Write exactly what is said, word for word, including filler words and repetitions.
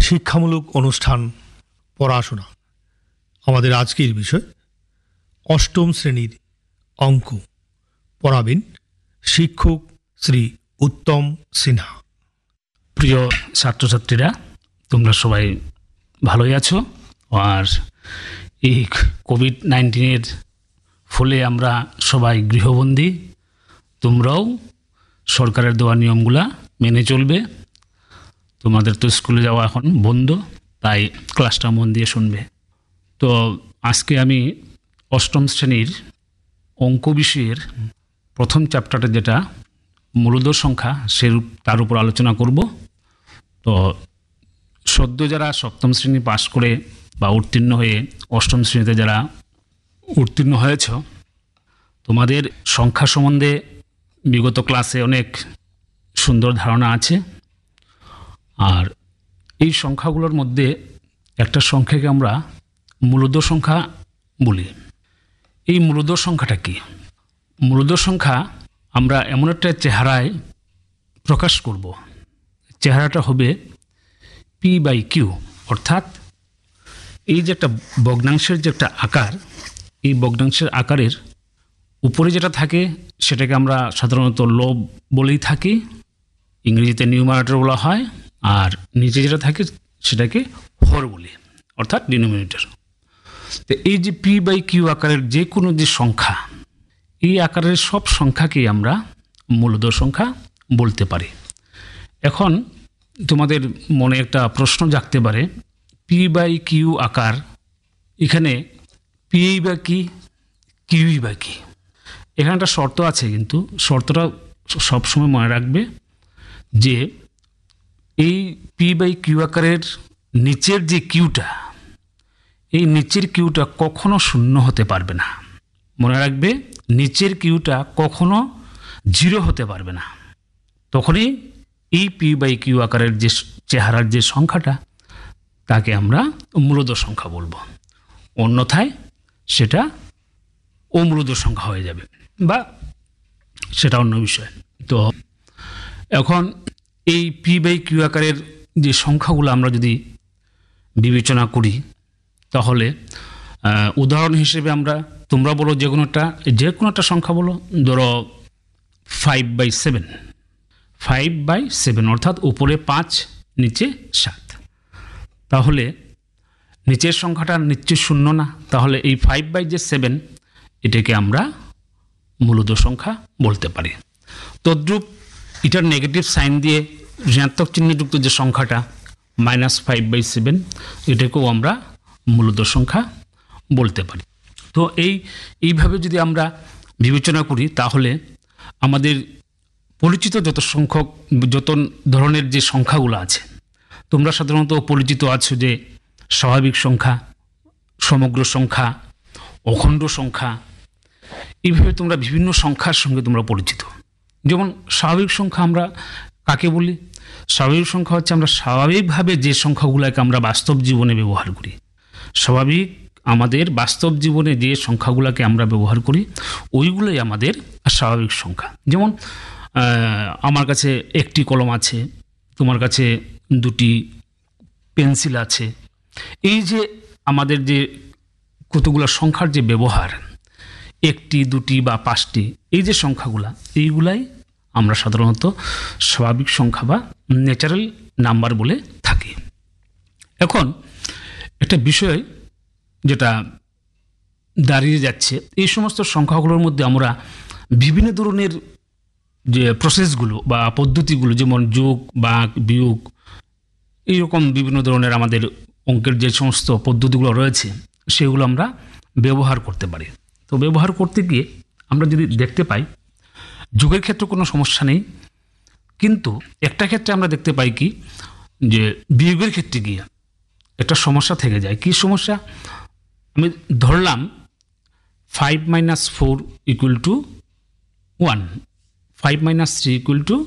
শিক্ষামূলক অনুষ্ঠান পড়াশোনা। আমাদের আজকের বিষয় অষ্টম শ্রেণীর অঙ্ক। পড়াবেন শিক্ষক শ্রী উত্তম সিনহা। প্রিয় ছাত্রছাত্রীরা, তোমরা সবাই ভালোই আছো। আর এই কোভিড নাইন্টিনের ফলে আমরা সবাই গৃহবন্দী। তোমরাও সরকারের দেওয়া নিয়মগুলা মেনে চলবে। তোমাদের তো স্কুলে যাওয়া এখন বন্ধ, তাই ক্লাসটা মন দিয়ে শুনবে। তো আজকে আমি অষ্টম শ্রেণীর অঙ্ক বিষয়ের প্রথম চ্যাপ্টারটা, যেটা মূলদ সংখ্যা, সে তার উপর আলোচনা করব। তো সদ্য যারা সপ্তম শ্রেণী পাশ করে বা উত্তীর্ণ হয়ে অষ্টম শ্রেণীতে যারা উত্তীর্ণ হয়েছ, তোমাদের সংখ্যা সম্বন্ধে বিগত ক্লাসে অনেক সুন্দর ধারণা আছে। আর এই সংখ্যাগুলোর মধ্যে একটা সংখ্যাকে আমরা মূলদ সংখ্যা বলি। এই মূলদ সংখ্যাটা কি? মূলদ সংখ্যা আমরা এমন একটা চেহারায় প্রকাশ করব, চেহারাটা হবে পি বাই কিউ, অর্থাৎ এই যে একটা ভগ্নাংশের যে একটা আকার, এই ভগ্নাংশের আকারের উপরে যেটা থাকে সেটাকে আমরা সাধারণত লব বলেই থাকি, ইংরেজিতে নিউমারেটর বলা হয়। আর নিচে যেটা থাকে সেটাকে হর বলি, অর্থাৎ ডিনোমিনেটর। তো এই যে পি বাই কিউ আকারের যে কোনো যে সংখ্যা, এই আকারের সব সংখ্যাকেই আমরা মূলদ সংখ্যা বলতে পারি। এখন তোমাদের মনে একটা প্রশ্ন জাগতে পারে, পি বাই কিউ আকার, এখানে পি বা কি, কিউই বা কি? এখানে একটা শর্ত আছে, কিন্তু শর্তটা সবসময় মনে রাখবে যে এই পি বাই কিউ আকারের নিচের যে কিউটা, এই নিচের কিউটা কখনো শূন্য হতে পারবে না। মনে রাখবে, নিচের কিউটা কখনো জিরো হতে পারবে না। তখনই এই পি বাই কিউ আকারের যে চেহারার যে সংখ্যাটা, তাকে আমরা মূলদ সংখ্যা বলবো। অন্যথায় সেটা অমূলদ সংখ্যা হয়ে যাবে, বা সেটা অন্য বিষয়। তো এখন এই পি বাই কিউ আকারের যে সংখ্যাগুলো আমরা যদি বিবেচনা করি, তাহলে উদাহরণ হিসেবে আমরা, তোমরা বলো যে কোনো একটা যে কোনো একটা সংখ্যা বলো, ধরো five by seven five by seven অর্থাৎ উপরে পাঁচ, নিচে সাত। তাহলে নিচের সংখ্যাটা নিশ্চয়ই শূন্য না, তাহলে এই ফাইভ বাই যে সেভেন, এটাকে আমরা মূলদ সংখ্যা বলতে পারি। তদ্রূপ এটার নেগেটিভ সাইন দিয়ে ঋণাত্মক চিহ্নযুক্ত যে সংখ্যাটা মাইনাস ফাইভ বাই সেভেন, এটাকেও আমরা মূলদ সংখ্যা বলতে পারি। তো এই এইভাবে যদি আমরা বিবেচনা করি, তাহলে আমাদের পরিচিত যত সংখ্যক যত ধরনের যে সংখ্যাগুলো আছে, তোমরা সাধারণত পরিচিত আছো যে স্বাভাবিক সংখ্যা, সমগ্র সংখ্যা, অখণ্ড সংখ্যা, এইভাবে তোমরা বিভিন্ন সংখ্যার সঙ্গে তোমরা পরিচিত। যেমন স্বাভাবিক সংখ্যা আমরা কাকে বলি? স্বাভাবিক সংখ্যা হচ্ছে আমরা স্বাভাবিকভাবে যে সংখ্যাগুলোকে আমরা বাস্তব জীবনে ব্যবহার করি। স্বাভাবিক আমাদের বাস্তব জীবনে যে সংখ্যাগুলোকে আমরা ব্যবহার করি, ওইগুলোই আমাদের স্বাভাবিক সংখ্যা। যেমন আমার কাছে একটি কলম আছে, তোমার কাছে দুটি পেন্সিল আছে। এই যে আমাদের যে কতগুলো সংখ্যার যে ব্যবহার, একটি, দুটি বা পাঁচটি, এই যে সংখ্যাগুলা, এইগুলাই আমরা সাধারণত স্বাভাবিক সংখ্যা বা ন্যাচারাল নাম্বার বলে থাকি। এখন একটা বিষয় যেটা দাঁড়িয়ে যাচ্ছে, এই সমস্ত সংখ্যাগুলোর মধ্যে আমরা বিভিন্ন ধরনের যে প্রসেসগুলো বা পদ্ধতিগুলো, যেমন যোগ, ভাগ, বিয়োগ, এইরকম বিভিন্ন ধরনের আমাদের অঙ্কের যে সমস্ত পদ্ধতিগুলো রয়েছে, সেগুলো আমরা ব্যবহার করতে পারি। তো ব্যবহার করতে গিয়ে আমরা যদি দেখতে পাই, যোগের ক্ষেত্রে কোনো সমস্যা নেই, কিন্তু একটা ক্ষেত্রে আমরা দেখতে পাই কি, যে বিয়োগের ক্ষেত্রে গিয়ে একটা সমস্যা থেকে যায়। কি সমস্যা? আমি ধরলাম five minus four equal to one, five minus three equal to